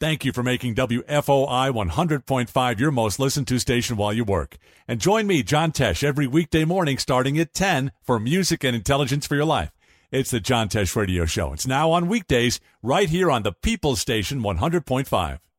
Thank you for making WFOI 100.5 your most listened to station while you work. And join me, John Tesh, every weekday morning starting at 10 for music and intelligence for your life. It's the John Tesh Radio Show. It's now on weekdays right here on the People's Station 100.5.